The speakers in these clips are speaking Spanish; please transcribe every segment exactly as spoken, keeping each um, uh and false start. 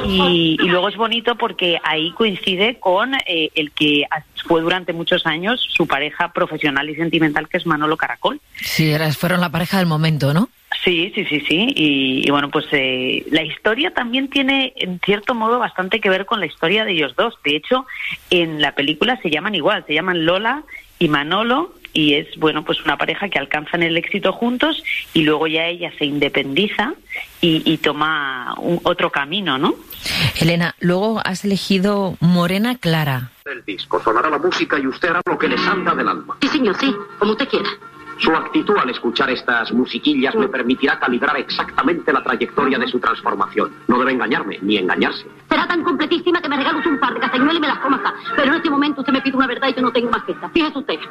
y, y luego es bonito porque ahí coincide con eh, el que fue durante muchos años su pareja profesional y sentimental, que es Manolo Caracol. Sí, eras, fueron la pareja del momento, ¿no? Sí, sí, sí, sí. Y, y bueno, pues eh, la historia también tiene, en cierto modo, bastante que ver con la historia de ellos dos. De hecho, en la película se llaman igual, se llaman Lola y Manolo, y es, bueno, pues una pareja que alcanzan el éxito juntos y luego ya ella se independiza y, y toma un, otro camino, ¿no? Elena, luego has elegido Morena Clara. El disco, sonará la música y usted hará lo que le salga del alma. Sí, señor, sí, como usted quiera. Su actitud al escuchar estas musiquillas me permitirá calibrar exactamente la trayectoria de su transformación. No debe engañarme, ni engañarse. Será tan completísima que me regala usted un par de castañuelas y me las coma acá. Pero en este momento usted me pide una verdad y yo no tengo más que esta. Fíjese usted.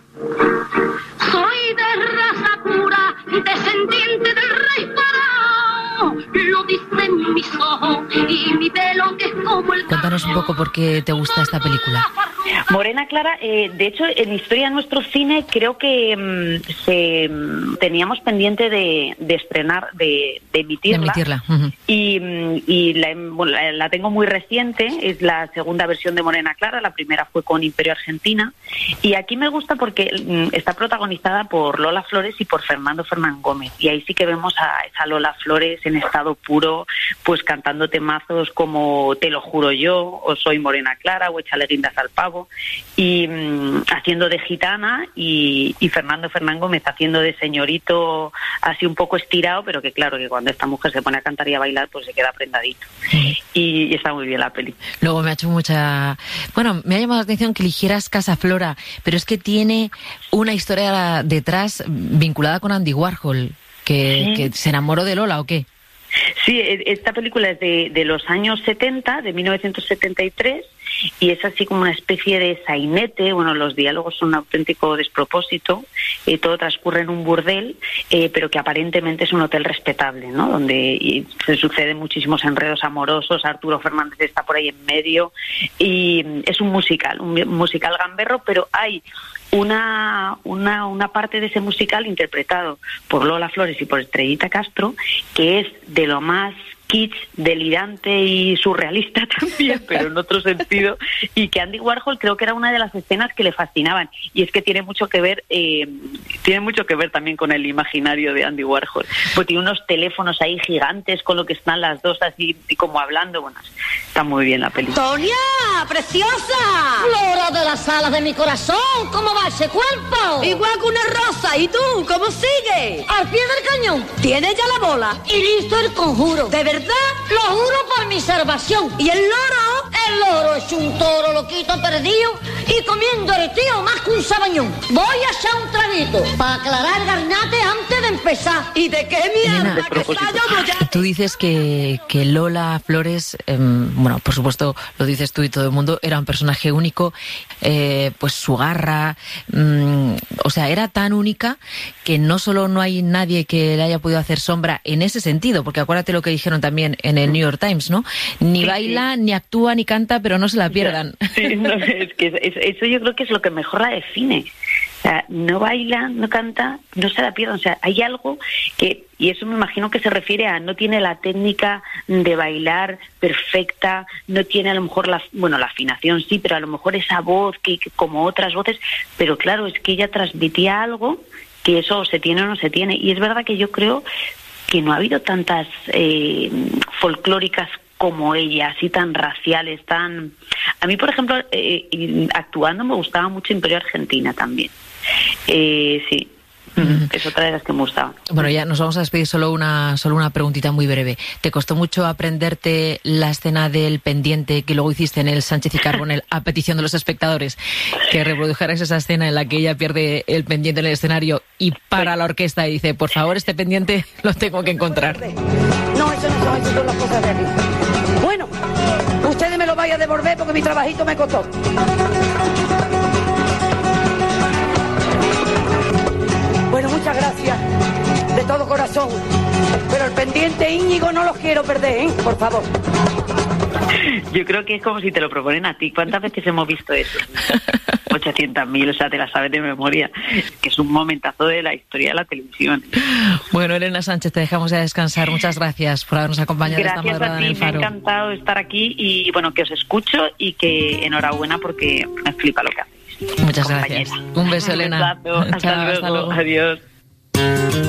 Soy de raza pura, descendiente del rey Faraón. Lo dicen mis ojos y mi pelo que es como el... Cuéntanos un poco por qué te gusta esta película. Morena Clara, eh, de hecho, en Historia de Nuestro Cine creo que mmm, se, mmm, teníamos pendiente de, de estrenar, de, de emitirla. De emitirla. Uh-huh. Y, y la, bueno, la, la tengo muy reciente, es la segunda versión de Morena Clara, la primera fue con Imperio Argentina. Y aquí me gusta porque mmm, está protagonizada por Lola Flores y por Fernando Fernán Gómez. Y ahí sí que vemos a esa Lola Flores en estado puro, pues cantando temazos como Te lo juro yo, o Soy Morena Clara, o Échale guindas al pavo. Y mmm, haciendo de gitana y, y Fernando Fernán Gómez haciendo de señorito así un poco estirado, pero que claro que cuando esta mujer se pone a cantar y a bailar pues se queda prendadito. Sí. Y, y está muy bien la peli. Luego me ha hecho mucha... Bueno, me ha llamado la atención que eligieras Casa Flora, pero es que tiene una historia detrás vinculada con Andy Warhol, que, sí. que se enamoró de Lola, ¿o qué? Sí, esta película es de, de los años setenta, de mil novecientos setenta y tres, y es así como una especie de sainete. Bueno, los diálogos son un auténtico despropósito, eh, todo transcurre en un burdel, eh, pero que aparentemente es un hotel respetable, ¿no? Donde se suceden muchísimos enredos amorosos, Arturo Fernández está por ahí en medio, y es un musical, un musical gamberro, pero hay una, una, una parte de ese musical interpretado por Lola Flores y por Estrellita Castro, que es de lo más kitsch, delirante y surrealista también, pero en otro sentido, y que Andy Warhol creo que era una de las escenas que le fascinaban, y es que tiene mucho que ver eh, tiene mucho que ver también con el imaginario de Andy Warhol, pues tiene unos teléfonos ahí gigantes con lo que están las dos así y como hablando. Bueno, está muy bien la película. ¡Tonia, preciosa! Flora de las alas de mi corazón, ¿cómo va ese cuerpo? Igual que una rosa, ¿y tú, cómo sigues? Al pie del cañón, tienes ya la bola y listo el conjuro, de verdad. Lo juro por mi salvación. Y el loro, el loro es un toro loquito perdido y comiendo el tío más que un sabañón. Voy a echar un traguito para aclarar el garnate antes de empezar. ¿Y de qué mierda? Elena, que está yo ya... Tú dices que, que Lola Flores, eh, bueno, por supuesto, lo dices tú y todo el mundo, era un personaje único, eh, pues su garra, mmm, o sea, era tan única que no solo no hay nadie que le haya podido hacer sombra en ese sentido, porque acuérdate lo que dijeron también también en el New York Times, ¿no? Ni sí, baila, sí. ni actúa, ni canta, pero no se la pierdan. Sí, no, es que eso yo creo que es lo que mejor la define. O sea, no baila, no canta, no se la pierdan. O sea, hay algo que, y eso me imagino que se refiere a, no tiene la técnica de bailar perfecta, no tiene a lo mejor la, bueno, la afinación sí, pero a lo mejor esa voz que, que como otras voces, pero claro, es que ella transmitía algo que eso se tiene o no se tiene. Y es verdad que yo creo que no ha habido tantas eh, folclóricas como ella, así tan raciales, tan... A mí, por ejemplo, eh, actuando me gustaba mucho Imperio Argentina también. Eh, sí, mm. es otra de las que me gustaba. Bueno, ya nos vamos a despedir, solo una solo una preguntita muy breve. ¿Te costó mucho aprenderte la escena del pendiente que luego hiciste en el Sánchez y Carbonell a petición de los espectadores? Que reprodujeras esa escena en la que ella pierde el pendiente en el escenario y para la orquesta y dice, por favor, este pendiente lo tengo que encontrar. No, eso no son, eso son las cosas de aquí. Bueno, ustedes me lo vayan a devolver porque mi trabajito me costó. Bueno, muchas gracias, de todo corazón. Pero el pendiente Íñigo no los quiero perder, ¿eh? Por favor. Yo creo que es como si te lo proponen a ti. ¿Cuántas veces hemos visto eso? ochocientas mil, o sea, te la sabes de memoria, que es un momentazo de la historia de la televisión. Bueno, Elena Sánchez, te dejamos ya descansar. Muchas gracias por habernos acompañado Gracias esta madrugada a ti, en El Faro. me ha encantado estar aquí y bueno, que os escucho y que enhorabuena porque me flipa lo que hacéis. Muchas compañera. gracias. Un beso, Elena. Un besazo. Hasta Chao, luego. hasta luego. Adiós.